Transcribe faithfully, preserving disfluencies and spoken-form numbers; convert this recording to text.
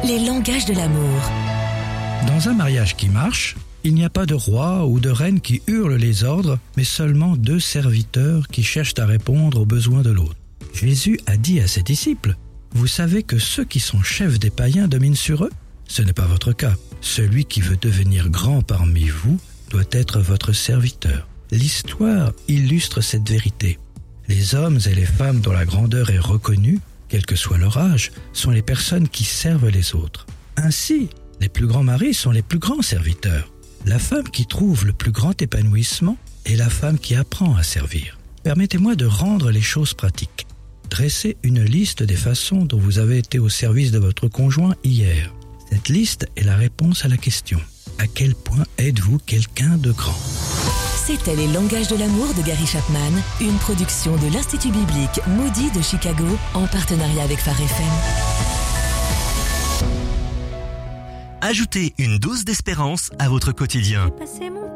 les langages de l'amour. Dans un mariage qui marche, il n'y a pas de roi ou de reine qui hurle les ordres, mais seulement deux serviteurs qui cherchent à répondre aux besoins de l'autre. Jésus a dit à ses disciples, « Vous savez que ceux qui sont chefs des païens dominent sur eux ? Ce n'est pas votre cas. Celui qui veut devenir grand parmi vous doit être votre serviteur. » L'histoire illustre cette vérité. Les hommes et les femmes dont la grandeur est reconnue, quel que soit leur âge, sont les personnes qui servent les autres. Ainsi, les plus grands maris sont les plus grands serviteurs. La femme qui trouve le plus grand épanouissement est la femme qui apprend à servir. Permettez-moi de rendre les choses pratiques. Dressez une liste des façons dont vous avez été au service de votre conjoint hier. Cette liste est la réponse à la question. À quel point êtes-vous quelqu'un de grand ? C'était Les langages de l'amour de Gary Chapman, une production de l'Institut biblique Moody de Chicago en partenariat avec Phare F M. Ajoutez une dose d'espérance à votre quotidien. Passez mon